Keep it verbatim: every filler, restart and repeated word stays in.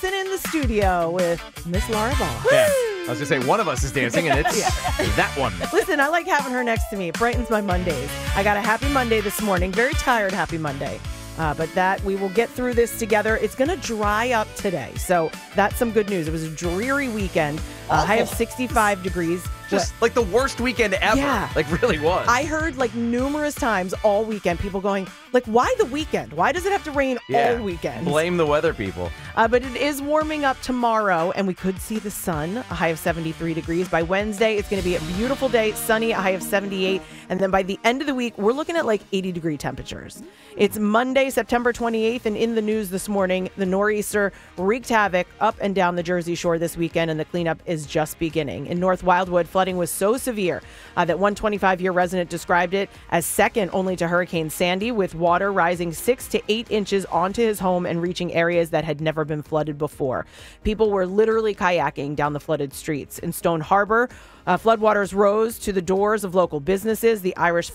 dancing in the studio with Miss Laura Ball. Yeah. I was going to say, one of us is dancing, and it's yeah. that one. Listen, I like having her next to me. It brightens my Mondays. I got a happy Monday this morning. Very tired happy Monday. Uh, but that we will get through this together. It's going to dry up today. So that's some good news. It was a dreary weekend. Uh, high of sixty-five degrees. Just like the worst weekend ever. Yeah. Like really was. I heard like numerous times all weekend people going, like, why the weekend? Why does it have to rain yeah. all weekend? Blame the weather people. Uh, but it is warming up tomorrow, and we could see the sun, a high of seventy-three degrees. By Wednesday, it's going to be a beautiful day, sunny, a high of seventy-eight. And then by the end of the week, we're looking at like eighty degree temperatures. It's Monday, September twenty-eighth, and in the news this morning, the nor'easter wreaked havoc up and down the Jersey Shore this weekend, and the cleanup is just beginning. In North Wildwood, flooding was so severe uh, that one twenty-five-year resident described it as second only to Hurricane Sandy, with water rising six to eight inches onto his home and reaching areas that had never been flooded before. People were literally kayaking down the flooded streets. In Stone Harbor, uh, floodwaters rose to the doors of local businesses. The Irish